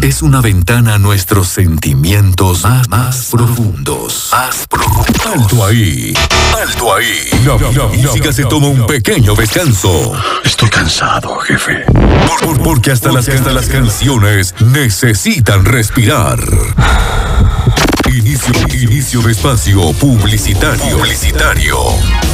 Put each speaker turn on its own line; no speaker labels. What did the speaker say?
es una ventana a nuestros sentimientos más profundos. Alto ahí. Alto ahí. La música se toma un pequeño descanso.
Estoy cansado, jefe.
Porque hasta las canciones necesitan respirar. Inicio de espacio publicitario.